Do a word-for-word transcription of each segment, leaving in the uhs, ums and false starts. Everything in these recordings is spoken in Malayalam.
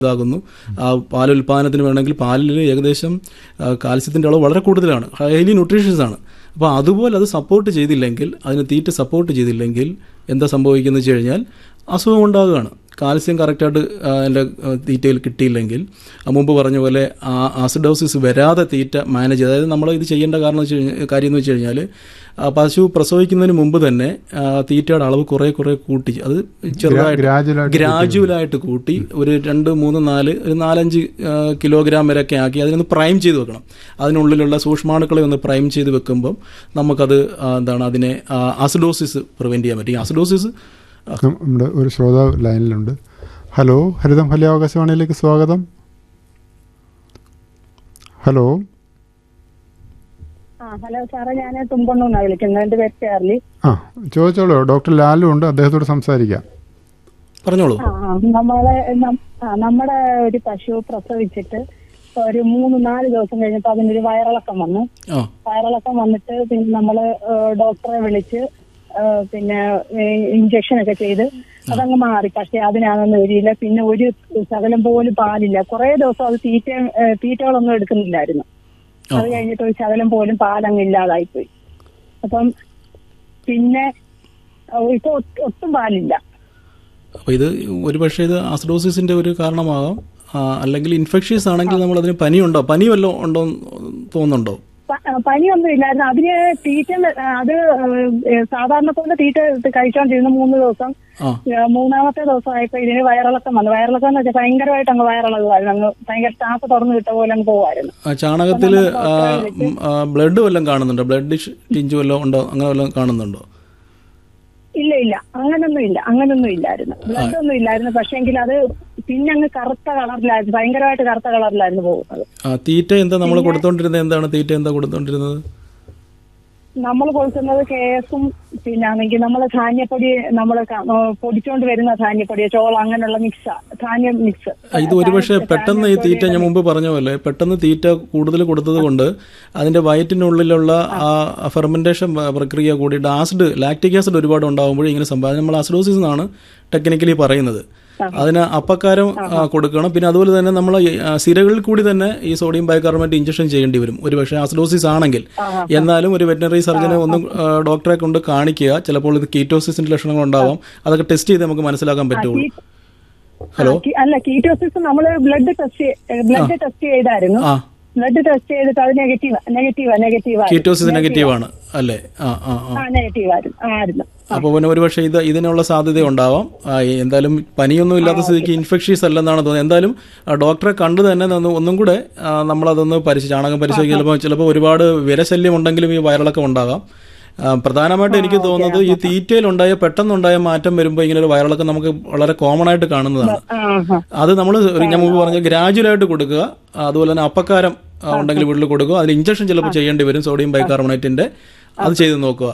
ഇതാകുന്നു. ആ പാലുൽപാദനത്തിന് വേണമെങ്കിൽ പാലിൽ ഏകദേശം കാൽസ്യത്തിൻ്റെ അളവ് വളരെ കൂടുതലാണ്, ഹൈലി ന്യൂട്രീഷ്യസ് ആണ്. അപ്പോൾ അതുപോലെ അത് സപ്പോർട്ട് ചെയ്തില്ലെങ്കിൽ, അതിന് തീറ്റ സപ്പോർട്ട് ചെയ്തില്ലെങ്കിൽ എന്താ സംഭവിക്കുന്നത് വെച്ച് കഴിഞ്ഞാൽ അസുഖം ഉണ്ടാകുകയാണ്. കാൽസ്യം കറക്റ്റായിട്ട് എൻ്റെ തീറ്റയിൽ കിട്ടിയില്ലെങ്കിൽ മുമ്പ് പറഞ്ഞ പോലെ ആ ആസിഡോസിസ് വരാതെ തീറ്റ മാനേജ് ചെയ്ത്, അതായത് നമ്മൾ ഇത് ചെയ്യേണ്ട കാരണം വെച്ച് കഴിഞ്ഞാൽ കാര്യം എന്ന് വെച്ച് കഴിഞ്ഞാൽ പശു പ്രസവിക്കുന്നതിന് മുമ്പ് തന്നെ തീറ്റയുടെ അളവ് കുറേ കുറേ കൂട്ടി, അത് ചെറുതായിട്ട് ഗ്രാജുവലായിട്ട് കൂട്ടി ഒരു രണ്ട് മൂന്ന് നാല് ഒരു നാലഞ്ച് കിലോഗ്രാം വരെയൊക്കെ ആക്കി അതിനൊന്ന് പ്രൈം ചെയ്ത് വെക്കണം. അതിനുള്ളിലുള്ള സൂക്ഷ്മാണുക്കളെ ഒന്ന് പ്രൈം ചെയ്ത് വെക്കുമ്പം നമുക്കത് എന്താണ് അതിനെ ആസിഡോസിസ് പ്രിവെൻറ്റ് ചെയ്യാൻ പറ്റും. ഈ ആസിഡോസിസ് നമ്മുടെ ഒരു ശ്രോതാവ് ലൈനിലുണ്ട്. ഹലോ, ഹരിതം ഫലി ആകാശവാണിയിലേക്ക് സ്വാഗതം. ഹലോ ഹലോ സാറേ, ഞാൻ തുമ്പണ്ണൂന്നാണ് വിളിക്കുന്നത്. എൻ്റെ പേര് ചാർലി. ആ ചോദിച്ചോളൂ, ഡോക്ടർ ലാലു ഉണ്ട്, അദ്ദേഹത്തോട് സംസാരിക്കാം. പറഞ്ഞോളൂ. നമ്മളെ നമ്മുടെ ഒരു പശു പ്രസവിച്ചിട്ട് ഒരു മൂന്ന് നാല് ദിവസം കഴിഞ്ഞപ്പോൾ അതിനൊരു വയറിളക്കം വന്നു. വയറിളക്കം വന്നിട്ട് പിന്നെ നമ്മള് ഡോക്ടറെ വിളിച്ച് പിന്നെ ഇഞ്ചക്ഷൻ ഒക്കെ ചെയ്ത് അതങ്ങ് മാറി. പക്ഷെ അതിനാണെന്ന് വരില്ല. പിന്നെ ഒരു ശകലം പോലും പാലില്ല. കുറെ ദിവസം അത് തീറ്റ തീറ്റകളൊന്നും എടുക്കുന്നില്ലായിരുന്നു. അത് കഴിഞ്ഞിട്ട് ഒരു ശകലം പോലും പാലങ്ങ് ഇല്ലാതായിപ്പോയി. അപ്പം പിന്നെ ഇപ്പൊ ഒട്ടും പാലില്ല. അപ്പോൾ ഇത് ഒരു പക്ഷേ ഇത് ആസിഡോസിസിന്റെ ഒരു കാരണമാകാം, അല്ലെങ്കിൽ ഇൻഫെക്ഷ്യസ് ആണെങ്കിൽ നമ്മൾ അതിന് പനിയുണ്ടോ, പനി വല്ലതും ഉണ്ടോ തോന്നുന്നുണ്ടോ? പനിയൊന്നും ഇല്ലായിരുന്നു. അതിന് തീറ്റ അത് സാധാരണ പോലെ തീറ്റ കഴിച്ചോണ്ടിരുന്ന മൂന്ന് ദിവസം. മൂന്നാമത്തെ ദിവസം ആയപ്പോ ഇതിന് വയറിളക്കം വന്നു. വയറിളക്കം എന്ന് വെച്ചാൽ ഭയങ്കരമായിട്ട് അങ്ങ് വയറിളകുമായിരുന്നു. അങ്ങ് ഭയങ്കര സ്റ്റാഫ് തുറന്നു വിട്ട പോലെ അങ്ങ് പോവായിരുന്നു. ചാണകത്തില് ബ്ലഡ് വല്ലതും കാണുന്നുണ്ടോ? ബ്ലഡ് ടിഞ്ച് വല്ലതും ഉണ്ടോ? അങ്ങനെ വല്ലതും കാണുന്നുണ്ടോ? ഇല്ല ഇല്ല, അങ്ങനൊന്നും ഇല്ല. അങ്ങനൊന്നും ഇല്ലായിരുന്നു. ബ്ലഡ് ഒന്നും ഇല്ലായിരുന്നു. പക്ഷെങ്കിൽ അത് പിന്നെ അങ്ങ് കറുത്ത കളറിലായിരുന്നു, ഭയങ്കരമായിട്ട് കറുത്ത കളറിലായിരുന്നു പോകുന്നത്. തീറ്റ എന്താ നമ്മൾ കൊടുത്തോണ്ടിരുന്നത്? എന്താണ് തീറ്റ എന്താ കൊടുത്തോണ്ടിരുന്നത്? നമ്മൾ കൊടുക്കുന്നത് കേസും പിന്നെ ആണെങ്കിൽ നമ്മള് ധാന്യപ്പൊടി നമ്മൾ പൊടിച്ചോണ്ട് വരുന്ന ധാന്യപ്പൊടി, ചോളം, അങ്ങനെയുള്ള മിക്സ്, ധാന്യം മിക്സ്. ഇത് ഒരുപക്ഷെ പെട്ടെന്ന് ഈ തീറ്റ ഞാൻ മുമ്പ് പറഞ്ഞ പോലെ പെട്ടെന്ന് തീറ്റ കൂടുതൽ കൊടുത്തത് കൊണ്ട് അതിന്റെ വയറ്റിനുള്ളിലുള്ള ആ ഫെർമെന്റേഷൻ പ്രക്രിയ കൂടിയിട്ട് ആസിഡ്, ലാക്റ്റിക് ആസിഡ് ഒരുപാട് ഉണ്ടാകുമ്പോൾ ഇങ്ങനെ സംഭവം നമ്മൾ ആസിഡോസിസ് എന്നാണ് ടെക്നിക്കലി പറയുന്നത്. അതിന് അപ്പക്കാരം കൊടുക്കണം. പിന്നെ അതുപോലെ തന്നെ നമ്മൾ സിരകളിൽ കൂടി തന്നെ ഈ സോഡിയം ബൈകാർബണേറ്റ് ഇഞ്ചക്ഷൻ ചെയ്യേണ്ടി വരും ഒരു പക്ഷേ ആസിഡോസിസ് ആണെങ്കിൽ. എന്നാലും ഒരു വെറ്ററിനറി സർജനെ ഒന്ന് ഡോക്ടറെ കൊണ്ട് കാണിക്കുക. ചിലപ്പോൾ ഇത് കീറ്റോസിസിന്റെ ലക്ഷണങ്ങൾ ഉണ്ടാവാം. അതൊക്കെ ടെസ്റ്റ് ചെയ്ത് നമുക്ക് മനസ്സിലാക്കാൻ പറ്റുള്ളൂ. ഹലോ, അല്ല, കീറ്റോസിസ് നമ്മൾ ബ്ലഡ് ടെസ്റ്റ് ബ്ലഡ് ടെസ്റ്റ് ചെയ്തായിരുന്നു. ബ്ലഡ് ടെസ്റ്റ് ചെയ്തിട്ട് അത് negative negative negative ketosis negative ആണ് അല്ലേ? നെഗറ്റീവ് ആയിരുന്നു. അപ്പോൾ പിന്നെ ഒരുപക്ഷെ ഇത് ഇതിനുള്ള സാധ്യത ഉണ്ടാവാം. എന്തായാലും പനിയൊന്നും ഇല്ലാത്ത സ്ഥിതിക്ക് ഇൻഫെക്ഷ്യസ് അല്ലെന്നാണ് തോന്നുന്നത്. എന്തായാലും ഡോക്ടറെ കണ്ടു തന്നെ ഒന്നും കൂടെ നമ്മളതൊന്ന് പരിശ ചാണകം പരിശോധിക്കുക. ചിലപ്പോൾ ചിലപ്പോൾ ഒരുപാട് വിരശല്യം ഉണ്ടെങ്കിലും ഈ വയറിളക്കം ഉണ്ടാകാം. പ്രധാനമായിട്ട് എനിക്ക് തോന്നുന്നത് ഈ തീറ്റയിലുണ്ടായ പെട്ടെന്നുണ്ടായ മാറ്റം വരുമ്പോൾ ഇങ്ങനെ ഒരു വയറിളക്കം നമുക്ക് വളരെ കോമൺ ആയിട്ട് കാണുന്നതാണ്. അത് നമ്മൾ ഞാൻ മുമ്പ് പറഞ്ഞ ഗ്രാജുവലായിട്ട് കൊടുക്കുക. അതുപോലെ തന്നെ അപ്പക്കാരം ഉണ്ടെങ്കിൽ വീട്ടിൽ കൊടുക്കുക. അതിന് ഇഞ്ചക്ഷൻ ചിലപ്പോൾ ചെയ്യേണ്ടി വരും, സോഡിയം ബൈകാർബണേറ്റിന്റെ. അത് ചെയ്ത് നോക്കുക.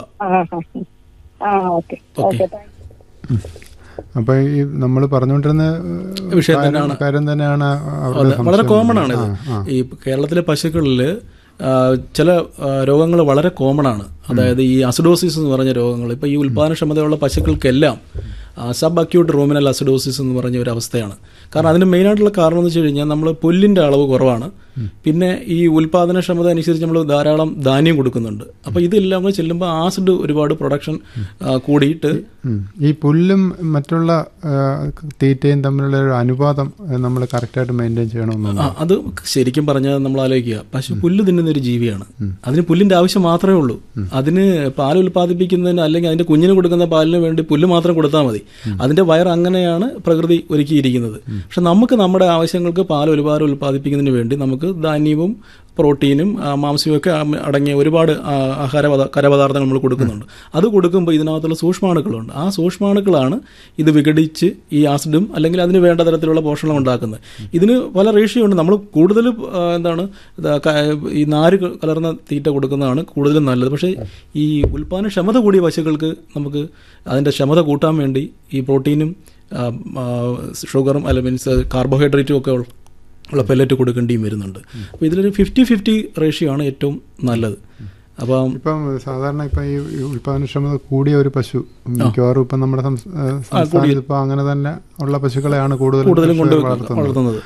അപ്പൊ ഈ നമ്മൾ പറഞ്ഞുകൊണ്ടിരുന്ന വിഷയം തന്നെയാണ്, കാര്യം തന്നെയാണ്, വളരെ കോമൺ ആണ്. ഈ കേരളത്തിലെ പശുക്കളിൽ ചില രോഗങ്ങൾ വളരെ കോമൺ ആണ്. അതായത് ഈ അസിഡോസിസ് എന്ന് പറഞ്ഞ രോഗങ്ങൾ ഇപ്പോൾ ഈ ഉൽപാദനക്ഷമതയുള്ള പശുക്കൾക്കെല്ലാം സബ് അക്യൂട്ട് റൂമിനൽ അസിഡോസിസ് എന്ന് പറഞ്ഞ ഒരു അവസ്ഥയാണ്. കാരണം അതിന് മെയിനായിട്ടുള്ള കാരണം എന്ന് വെച്ച് കഴിഞ്ഞാൽ നമ്മൾ പുല്ലിൻ്റെ അളവ് കുറവാണ്. പിന്നെ ഈ ഉൽപാദനക്ഷമത അനുസരിച്ച് നമ്മൾ ധാരാളം ധാന്യം കൊടുക്കുന്നുണ്ട്. അപ്പോൾ ഇതെല്ലാം കൂടെ ചെല്ലുമ്പോൾ ആസിഡ് ഒരുപാട് പ്രൊഡക്ഷൻ കൂടിയിട്ട് ഈ പുല്ലും മറ്റുള്ള തീറ്റയും തമ്മിലുള്ള ഒരു അനുപാതം നമ്മൾ കറക്റ്റായിട്ട് മെയിൻറ്റെയിൻ ചെയ്യണമെന്നാണ്. അത് ശരിക്കും പറഞ്ഞാൽ നമ്മൾ ആലോചിക്കുക, പശു പുല്ല് തിന്നുന്ന ഒരു ജീവിയാണ്. അതിന് പുല്ലിൻ്റെ ആവശ്യം മാത്രമേ ഉള്ളൂ. അതിന് പാൽ ഉൽപ്പാദിപ്പിക്കുന്നതിന് അല്ലെങ്കിൽ അതിന്റെ കുഞ്ഞിന് കൊടുക്കുന്ന പാലിന് വേണ്ടി പുല്ല് മാത്രം കൊടുത്താൽ മതി. അതിന്റെ വയർ അങ്ങനെയാണ് പ്രകൃതി ഒരുക്കിയിരിക്കുന്നത്. പക്ഷെ നമുക്ക് നമ്മുടെ ആവശ്യങ്ങൾക്ക് പാൽ ഒരുപാട് ഉൽപ്പാദിപ്പിക്കുന്നതിന് വേണ്ടി നമുക്ക് ധാന്യവും പ്രോട്ടീനും മാംസ്യവും ഒക്കെ അടങ്ങിയ ഒരുപാട് ആഹാര കരപദാർത്ഥങ്ങൾ നമ്മൾ കൊടുക്കുന്നുണ്ട്. അത് കൊടുക്കുമ്പോൾ ഇതിനകത്തുള്ള സൂക്ഷ്മാണുക്കളുണ്ട്. ആ സൂക്ഷ്മാണുക്കളാണ് ഇത് വിഘടിച്ച് ഈ ആസിഡും അല്ലെങ്കിൽ അതിന് വേണ്ട തരത്തിലുള്ള പോഷണം ഉണ്ടാക്കുന്നത്. ഇതിന് പല റേഷ്യോ ഉണ്ട്. നമ്മൾ കൂടുതൽ എന്താണ് ഈ നാര് കലർന്ന തീറ്റ കൊടുക്കുന്നതാണ് കൂടുതലും നല്ലത്. പക്ഷേ ഈ ഉൽപ്പാദനക്ഷമത കൂടിയ പശുക്കൾക്ക് നമുക്ക് അതിൻ്റെ ക്ഷമത കൂട്ടാൻ വേണ്ടി ഈ പ്രോട്ടീനും ഷുഗറും അല്ല മീൻസ് കാർബോഹൈഡ്രേറ്റും ഒക്കെ ഉള്ള പെല്ലറ്റ് കൊടുക്കേണ്ടിയും വരുന്നുണ്ട്. അപ്പോൾ ഇതിലൊരു ഫിഫ്റ്റി ഫിഫ്റ്റി റേഷ്യോ ആണ് ഏറ്റവും നല്ലത്. അപ്പം ഇപ്പം സാധാരണ ഇപ്പം ഈ ഉൽപാദനക്ഷമത കൂടിയ ഒരു പശു മിക്കവാറും ഇപ്പം നമ്മുടെ സംസ്ഥാനത്ത് ഇപ്പം അങ്ങനെ തന്നെ ഉള്ള പശുക്കളെയാണ് കൂടുതലും കൂടുതലും കൊണ്ട് വളർത്തുന്നത്. വളർത്തുന്നത്